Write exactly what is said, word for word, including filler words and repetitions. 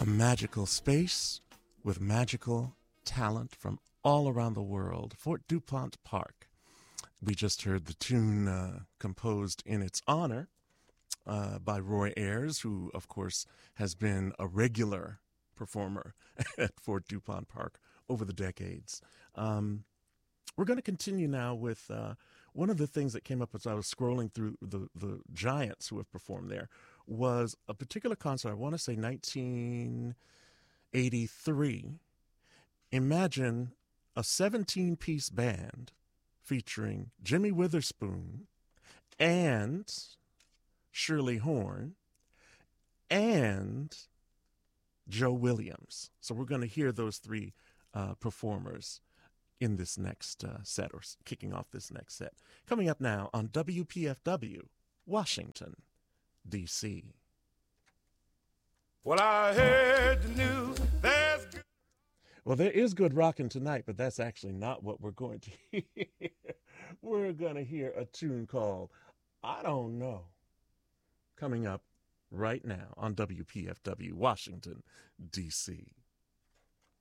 A magical space with magical talent from all around the world. Fort DuPont Park. We just heard the tune uh, composed in its honor uh, by Roy Ayers, who, of course, has been a regular performer at Fort DuPont Park over the decades. Um, we're going to continue now with uh, one of the things that came up as I was scrolling through the, the giants who have performed there was a particular concert, I want to say nineteen eighty-three. Imagine a seventeen-piece band featuring Jimmy Witherspoon and Shirley Horn and Joe Williams. So we're going to hear those three uh, performers in this next uh, set, or kicking off this next set. Coming up now on W P F W, Washington, D C Well, I heard the news, there's good. Well, there is good rocking tonight, but that's actually not what we're going to hear. We're going to hear a tune called I Don't Know, coming up right now on W P F W, Washington, D C